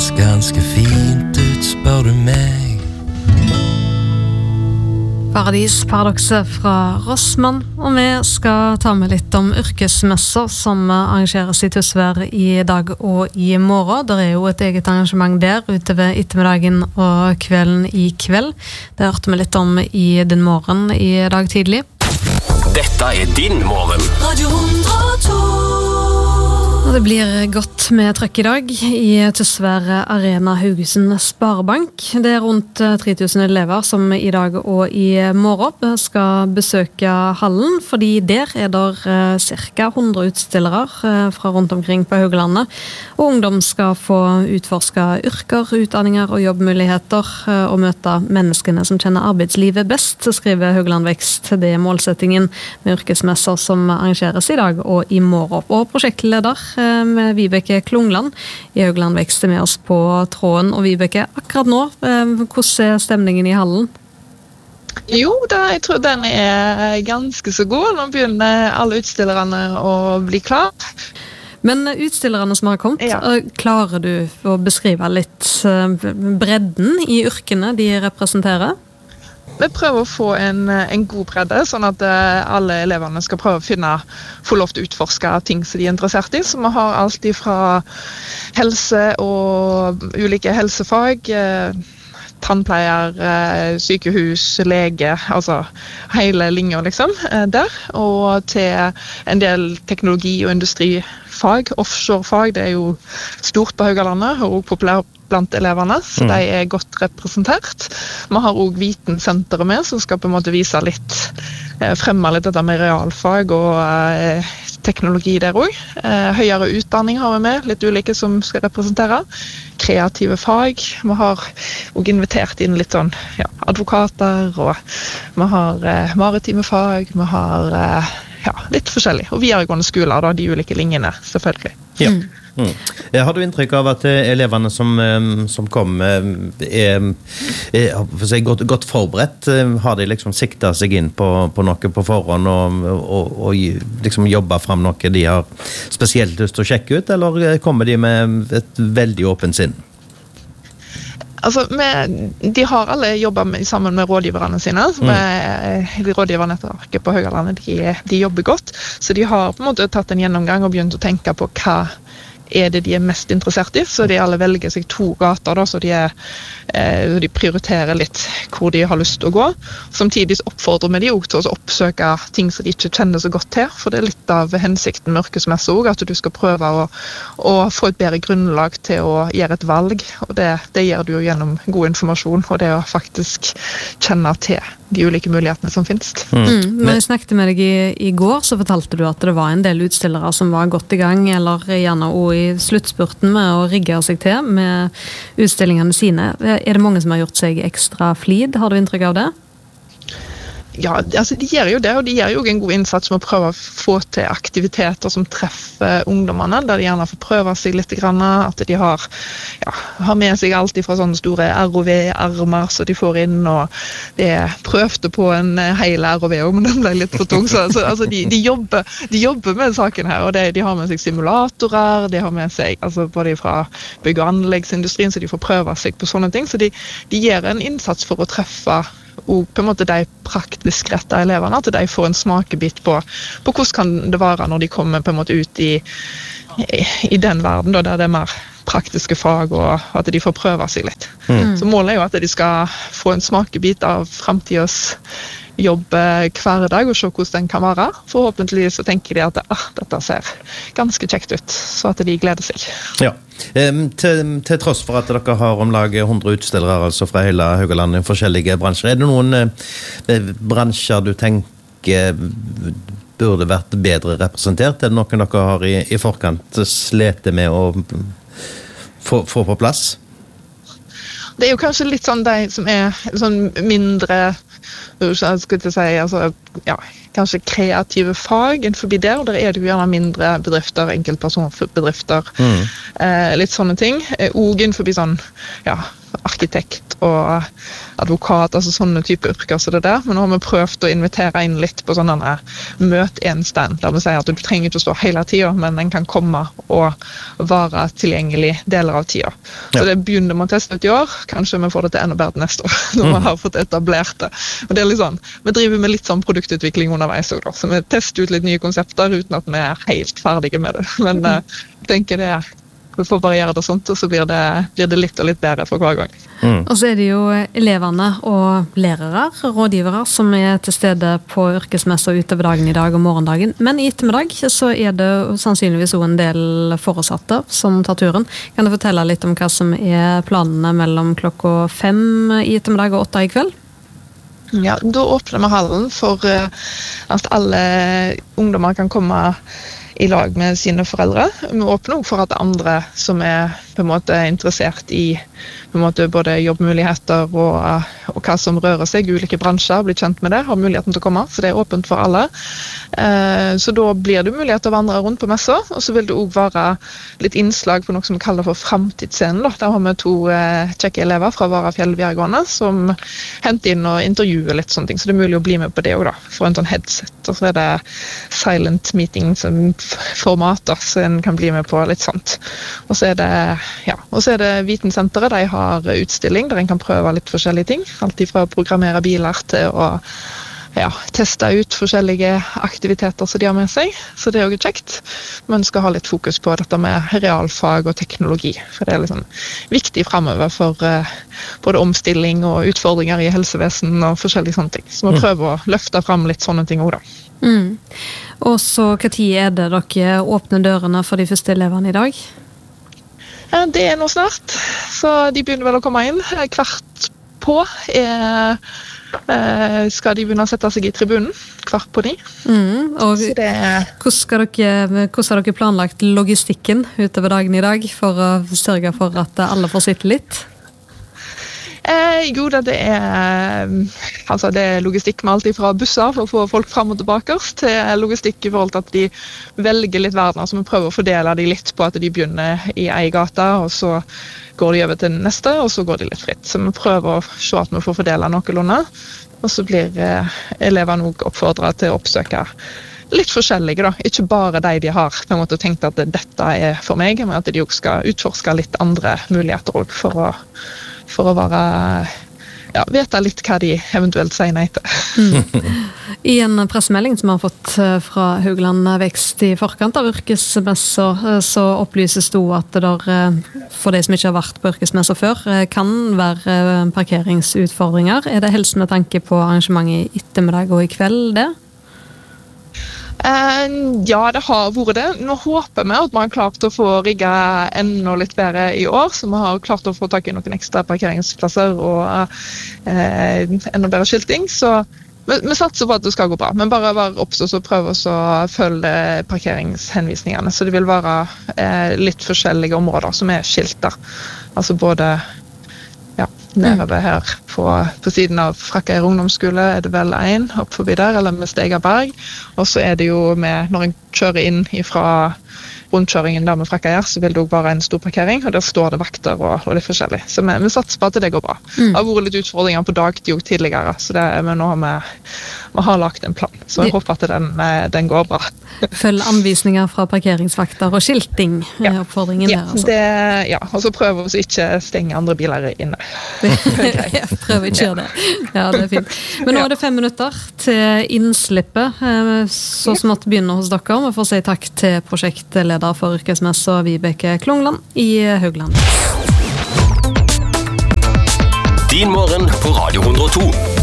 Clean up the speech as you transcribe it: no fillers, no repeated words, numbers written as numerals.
høres ganske fint ut, spør du meg. Paradis-paradokset fra Rossmann, og vi skal ta med litt om yrkesmesser som arrangeres i Tysvær i dag og i morgen. Det er jo et eget arrangement der utover ettermiddagen og kvelden i kveld. Det hørte vi litt om i din morgen i dag tidlig. Dette er din morgen. Radio 102. Og det blir godt med trøkk i dag i Tysvær Arena Haugesund Sparebank. Det er rundt 3000 elever som i dag og i morgen skal besøke hallen, fordi der er det ca. 100 utstillere fra rundt omkring på Haugalandet. Og ungdom skal få utforske yrker, utdanninger og jobbmuligheter og møte menneskene som kjenner arbeidslivet best, skriver Haugaland Vekst. Det er målsettingen med yrkesmesser som arrangeres i dag og i morgen. Og prosjektleder med Vibeke Klungland i Haugaland Vekst med oss på tråden. Og Vibeke, akkurat nå, hvordan er stemningen i hallen? Jo, jeg tror den er ganske så god. Nå begynner alle utstillerne å bli klar. Men utstillerne som har kommet, klarer du å beskrive litt bredden i yrkene de representerer? Vi prøver å få en god bredde, sånn at alle eleverne skal prøve å få lov til å utforske ting som de er interessert i. Så vi har alt fra helse og ulike helsefag, tannpleier, sykehus, lege, altså hele linjen liksom, der. Og til en del teknologi- og industrifag, offshorefag, det er jo stort på Haugalandet og populært blant eleverne, så de er godt representert. Vi har også vitensenteret med, som skal på en måte vise litt, fremme litt dette med realfag og teknologi der også. Høyere utdanning har vi med, litt ulike som skal representere. Kreative fag. Vi har også invitert inn litt sånn, advokater, og vi har maritime fag, vi har litt forskjellig. Og videregående skoler, da, de ulike linjene, selvfølgelig. Ja. Har du inntrykk av at eleverne som kom er godt forberedt? Har de liksom siktet seg inn på noe på forhånd og liksom jobbet frem noe de har spesielt lyst til å sjekke ut, eller kommer de med et veldig åpent sinn? Altså, de har alle jobbet sammen med rådgiverne sine. De rådgivernettverket på Haugalandet, de jobber godt. Så de har på en måte tatt en gjennomgang og begynt å tenke på hva er det de er mest interessert i, så de alle velger seg 2 gater, da, så de prioriterer litt hvor de har lyst til å gå. Samtidig oppfordrer vi de også til å oppsøke ting som de ikke kjenner så godt til, for det er litt av hensikten med yrkesmesse også, at du skal prøve å få et bedre grunnlag til å gjøre et valg, og det gjør du jo gjennom god informasjon, og det å faktisk kjenne til de ulike mulighetene som finnes. Når jeg snakket med deg i går, så fortalte du at det var en del utstillere som var godt i gang, eller gjerne også i sluttspurten med å rigge seg til med utstillingene sine. Er det mange som har gjort seg ekstra flid? Har du inntrykk av det? Ja, altså de gjør jo det, og de gjør jo en god innsats med å prøve å få til aktiviteter som treffer ungdommene, der de gjerne får prøve seg litt grann, at de har med seg alt fra sånne store ROV-armer så de får inn, og de prøvde på en hel ROV, men den ble litt for tung, så altså, de jobber med saken her, og de har med seg simulatorer, de har med seg både fra bygg- og anleggsindustrien, så de får prøve seg på sånne ting, så de gjør en innsats for å treffe og på en måte de praktisk rette eleverne, at de får en smakebit på hvordan kan det være når de kommer på en måte ut i den verden, der det er mer praktiske fag, og at de får prøve seg litt. Så målet er jo at de skal få en smakebit av fremtidens jobb hver dag, og se hvordan den kan være. Forhåpentlig så tenker de at dette ser ganske kjekt ut, så at de gleder seg. Ja. Til tross for at dere har om lag 100 utstillere altså fra hele Haugalandet i forskjellige bransjer, er det noen bransjer du tenker burde vært bedre representert? Er det noen dere har i forkant slete med å få på plass? Det er jo kanskje litt sånn de som er sånn mindre, kanskje kreative fag innenfor der, og der er det jo gjerne mindre bedrifter, enkeltpersonbedrifter, litt sånne ting. Og innenfor sånn, arkitekt og advokat, altså sånne type yrker som det der. Men nå har vi prøvd å invitere inn litt på sånne møt en stand, der vi sier at du trenger ikke å stå hele tiden, men den kan komme og være tilgjengelig deler av tiden. Så det begynner vi å teste ut i år. Kanskje vi får det til enda bedre neste år, når vi har fått etablert det. Men det er litt sånn, vi driver med litt sånn produktutvikling underveis også, så vi tester ut litt nye konsepter uten at vi er helt ferdige med det. Men jeg tenker vi får bare gjøre det sånt, og så blir det litt og litt bedre for hver gang. Og så er det jo elevene og lærere, rådgivere, som er til stede på yrkesmesser utover dagen i dag og morgendagen. Men i ettermiddag så er det sannsynligvis også en del foresatte som tar turen. Kan du fortelle litt om hva som er planene mellom 5 i ettermiddag og 8 i kveld? Ja, da åpner vi hallen for at alle ungdommer kan komme i lag med sine foreldre. Vi åpner også for at andre som er på en måte interessert i på en måte både jobbmuligheter og hva som rører seg, ulike bransjer, blir kjent med det, har muligheten til å komme, så det er åpent for alle. Så da blir det mulighet til å vandre rundt på messer, og så vil det også være litt innslag på noe som vi kaller for Framtidsscenen. Der har vi 2 kjekke elever fra Varafjell videregående som henter inn og intervjuer litt sånne ting, så det er mulig å bli med på det også da, for en sånn headset, og så er det silent meeting som formater, så en kan bli med på litt sånt. Og så er det Vitensenteret, de har utstilling der en kan prøve litt forskjellige ting, alt fra å programmere biler til å teste ut forskjellige aktiviteter som de har med seg, så det er jo kjekt. Men skal ha litt fokus på dette med realfag og teknologi, for det er liksom viktig fremover for både omstilling og utfordringer i helsevesen og forskjellige sånne ting. Så vi prøver å løfte frem litt sånne ting også da. Og så hva tid er det dere åpner dørene for de første elevene i dag? Det er nå snart, så de begynner vel å komme inn. Kvart på skal de begynne å sette seg i tribunen, kvart på 9. Og hvordan har dere planlagt logistikken utover dagen i dag for å sørge for at alle får sitte litt? Jo, det er logistikk med alt fra busser for å få folk frem og tilbake, til logistikk i forhold til at de velger litt verdener, så vi prøver å fordele de litt på at de begynner i en gata, og så går de over til neste, og så går de litt fritt. Så vi prøver å se at vi får fordele noenlunde, og så blir eleverne også oppfordret til å oppsøke litt forskjellige da, ikke bare de har på en måte tenkt at dette er for meg, men at de også skal utforske litt andre muligheter for å være, vite litt hva de eventuelt sier nei til. I en pressemelding som vi har fått fra Haugaland Vekst i forkant av yrkesmesser, så opplyses det at det for de som ikke har vært på yrkesmesser før, kan være parkeringsutfordringer. Er det helst med tanke på arrangementet i ettermiddag og i kveld det? Ja, det har vært det. Nå håper vi at vi har klart å få rigget enda litt bedre i år, så vi har klart å få tak i noen ekstra parkeringsplasser og enda bedre skilting, så vi satser på at det skal gå bra, men bare være oppstått og prøve å følge parkeringshenvisningene, så det vil være litt forskjellige områder som er skilter, altså både nedover her på siden av Frakkeier ungdomsskole er det vel en opp forbi der, eller med Stegaberg, og så er det jo når en kjører inn fra rundkjøringen der med Frakkeier, så vil det også være en stor parkering, og der står det vakter og litt forskjellig, så vi satser på at det går bra. Det har vært litt utfordringer på dagtid tidligere, så men nå har vi har lagt en plan, så jeg håper at den går bra. Følg anvisninger fra parkeringsvakter og skilting, oppfordringen der altså. Og så prøver vi ikke stenge andre biler inne. Prøv ikke å gjøre det. Ja, det er fint. Men nå er det 5 minutter til innslippet, så smått begynner hos dere. Vi får si takk til prosjektleder for yrkesmesser Vibeke Klungland i Haugaland. Din morgen på Radio 102.